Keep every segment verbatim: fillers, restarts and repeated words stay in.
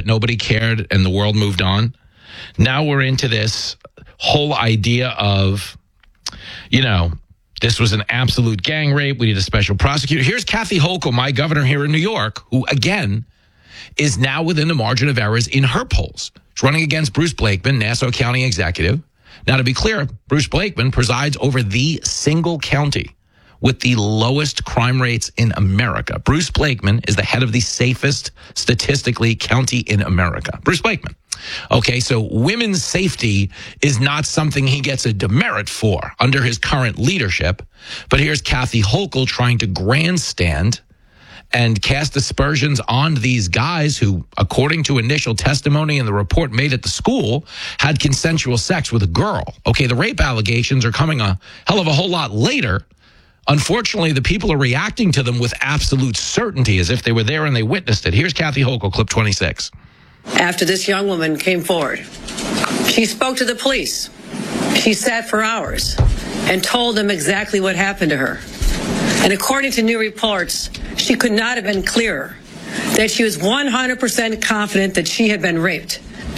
but nobody cared and the world moved on. Now we're into this whole idea of, you know, this was an absolute gang rape. We need a special prosecutor. Here's Kathy Hochul, my governor here in New York, who, again, is now within the margin of errors in her polls. She's running against Bruce Blakeman, Nassau County executive. Now, to be clear, Bruce Blakeman presides over the single county with the lowest crime rates in America. Bruce Blakeman is the head of the safest, statistically, county in America. Bruce Blakeman. Okay, so women's safety is not something he gets a demerit for under his current leadership. But here's Kathy Hochul trying to grandstand and cast aspersions on these guys who, according to initial testimony in the report made at the school, had consensual sex with a girl. Okay, the rape allegations are coming a hell of a whole lot later. Unfortunately, the people are reacting to them with absolute certainty as if they were there and they witnessed it. Here's Kathy Hochul, clip twenty-six. After this young woman came forward, she spoke to the police. She sat for hours and told them exactly what happened to her. And according to new reports, she could not have been clearer that she was one hundred percent confident that she had been raped.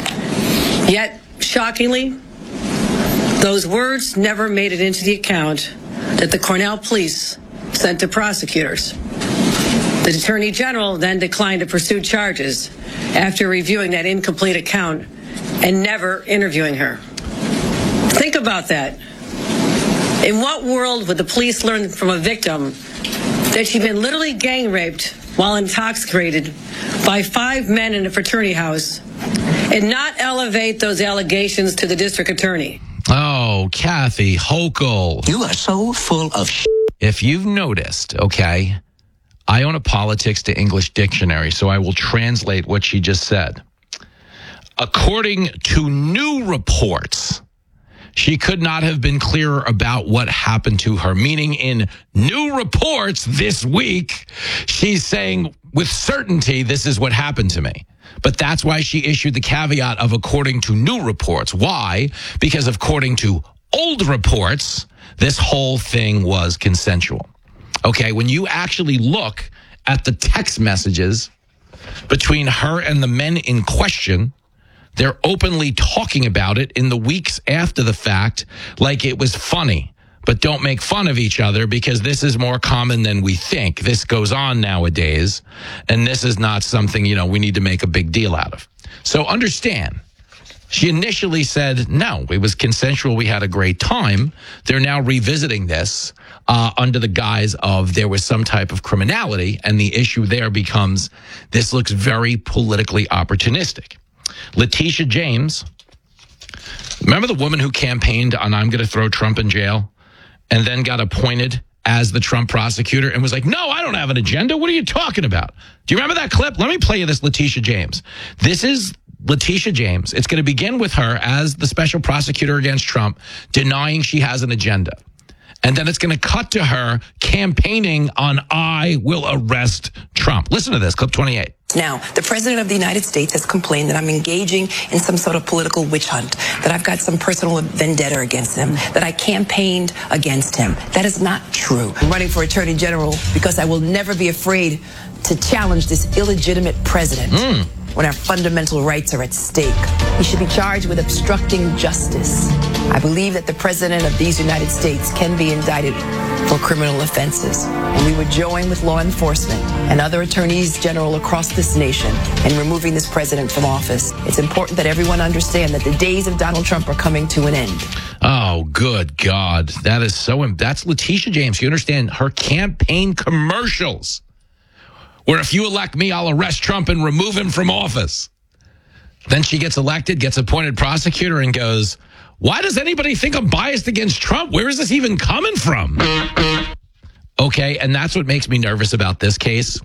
Yet, shockingly, those words never made it into the account that the Cornell police sent to prosecutors. The Attorney General then declined to pursue charges after reviewing that incomplete account and never interviewing her. Think about that. In what world would the police learn from a victim that she'd been literally gang raped while intoxicated by five men in a fraternity house and not elevate those allegations to the district attorney? Oh, Kathy Hochul. You are so full of shit. If you've noticed, okay, I own a politics to English dictionary, so I will translate what she just said. According to new reports, she could not have been clearer about what happened to her, meaning in new reports this week, she's saying with certainty, this is what happened to me. But that's why she issued the caveat of according to new reports. Why? Because according to old reports, this whole thing was consensual. Okay, when you actually look at the text messages between her and the men in question, they're openly talking about it in the weeks after the fact like it was funny. But don't make fun of each other because this is more common than we think. This goes on nowadays, and this is not something, you know, we need to make a big deal out of. So understand, she initially said, no, it was consensual. We had a great time. They're now revisiting this uh, under the guise of there was some type of criminality, and the issue there becomes this looks very politically opportunistic. Letitia James, remember the woman who campaigned on I'm going to throw Trump in jail and then got appointed as the Trump prosecutor and was like, no, I don't have an agenda. What are you talking about? Do you remember that clip? Let me play you this Letitia James. This is Letitia James. It's going to begin with her as the special prosecutor against Trump denying she has an agenda. And then it's going to cut to her campaigning on I will arrest Trump. Listen to this, clip twenty-eight. Now, the president of the United States has complained that I'm engaging in some sort of political witch hunt, that I've got some personal vendetta against him, that I campaigned against him. That is not true. I'm running for attorney general because I will never be afraid to challenge this illegitimate president. Mm. When our fundamental rights are at stake. He should be charged with obstructing justice. I believe that the president of these United States can be indicted for criminal offenses. And we would join with law enforcement and other attorneys general across this nation in removing this president from office. It's important that everyone understand that the days of Donald Trump are coming to an end. Oh, good God. That is so, that's Letitia James. You understand her campaign commercials where if you elect me, I'll arrest Trump and remove him from office. Then she gets elected, gets appointed prosecutor, and goes, why does anybody think I'm biased against Trump? Where is this even coming from? Okay, and that's what makes me nervous about this case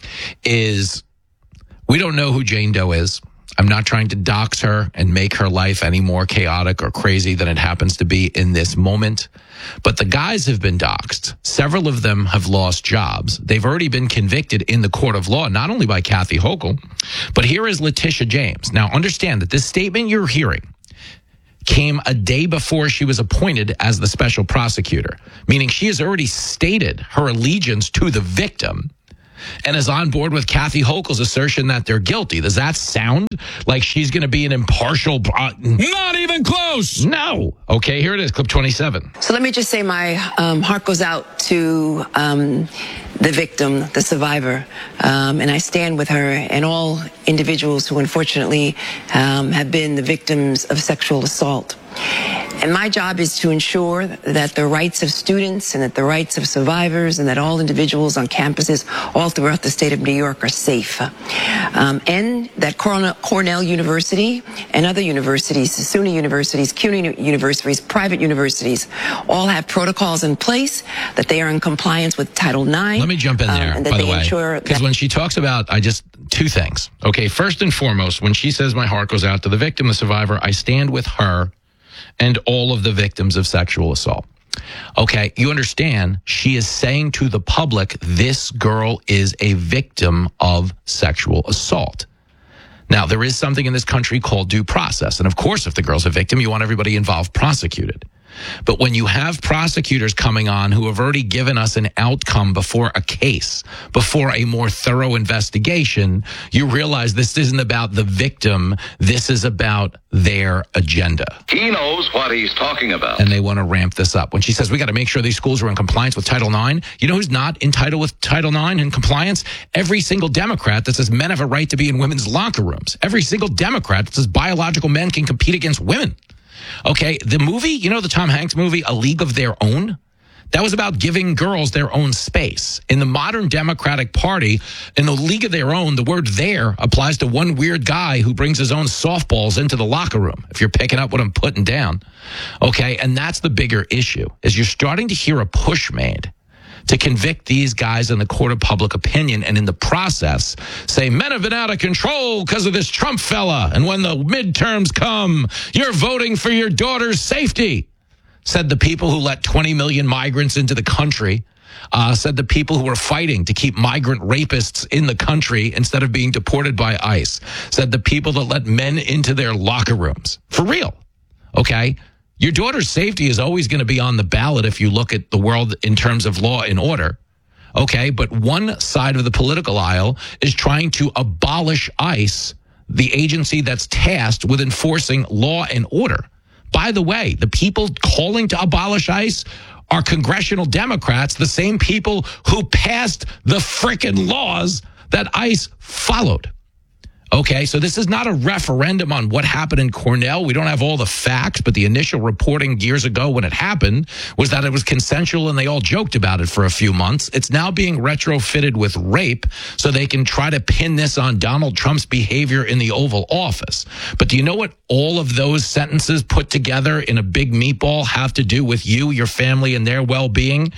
is we don't know who Jane Doe is. I'm not trying to dox her and make her life any more chaotic or crazy than it happens to be in this moment. But the guys have been doxed. Several of them have lost jobs. They've already been convicted in the court of law, not only by Kathy Hochul, but here is Letitia James. Now, understand that this statement you're hearing came a day before she was appointed as the special prosecutor, meaning she has already stated her allegiance to the victim and is on board with Kathy Hochul's assertion that they're guilty. Does that sound like she's going to be an impartial? Uh, Not even close. No. Okay, here it is, clip twenty-seven. So let me just say my um, heart goes out to um, the victim, the survivor, um, and I stand with her and all individuals who unfortunately um, have been the victims of sexual assault. And my job is to ensure that the rights of students and that the rights of survivors and that all individuals on campuses all throughout the state of New York are safe. Um, and that Cornell University and other universities, SUNY universities, CUNY universities, private universities, all have protocols in place, that they are in compliance with Title nine. Let me jump in there, um, and that by the they way. ensure Because that- when she talks about, I just, two things. Okay, first and foremost, when she says my heart goes out to the victim, the survivor, I stand with her and all of the victims of sexual assault. Okay, you understand, she is saying to the public, this girl is a victim of sexual assault. Now, there is something in this country called due process. And of course, if the girl's a victim, you want everybody involved prosecuted. But when you have prosecutors coming on who have already given us an outcome before a case, before a more thorough investigation, you realize this isn't about the victim. This is about their agenda. He knows what he's talking about. And they want to ramp this up. When she says we got to make sure these schools are in compliance with Title nine, you know who's not in title with Title nine in compliance? Every single Democrat that says men have a right to be in women's locker rooms. Every single Democrat that says biological men can compete against women. Okay, the movie, you know the Tom Hanks movie, A League of Their Own? That was about giving girls their own space. In the modern Democratic Party, in the League of Their Own, the word there applies to one weird guy who brings his own softballs into the locker room, if you're picking up what I'm putting down. Okay, and that's the bigger issue, is you're starting to hear a push made to convict these guys in the court of public opinion, and in the process say men have been out of control because of this Trump fella, and when the midterms come, you're voting for your daughter's safety, said the people who let twenty million migrants into the country, uh, said the people who were fighting to keep migrant rapists in the country instead of being deported by ICE, said the people that let men into their locker rooms. For real, okay? Your daughter's safety is always going to be on the ballot if you look at the world in terms of law and order. Okay, but one side of the political aisle is trying to abolish ICE, the agency that's tasked with enforcing law and order. By the way, the people calling to abolish ICE are congressional Democrats, the same people who passed the frickin' laws that ICE followed. Okay, so this is not a referendum on what happened in Cornell. We don't have all the facts, but the initial reporting years ago when it happened was that it was consensual and they all joked about it for a few months. It's now being retrofitted with rape so they can try to pin this on Donald Trump's behavior in the Oval Office. But do you know what all of those sentences put together in a big meatball have to do with you, your family, and their well-being?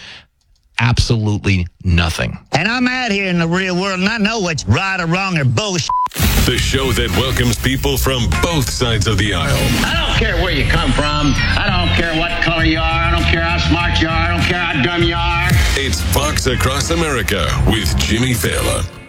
Absolutely nothing. And I'm out here in the real world, and I know what's right or wrong or bullshit. The show that welcomes people from both sides of the aisle. I don't care where you come from. I don't care what color you are. I don't care how smart you are. I don't care how dumb you are. It's Fox Across America with Jimmy Fallon.